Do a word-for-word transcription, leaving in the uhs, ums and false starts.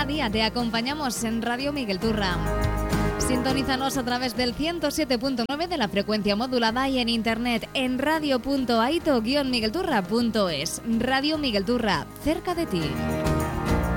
día te acompañamos en Radio Miguel Turra. Sintonízanos a través del ciento siete punto nueve de la frecuencia modulada y en internet en radio punto aito guion miguelturra punto es. Radio Miguel Turra, cerca de ti.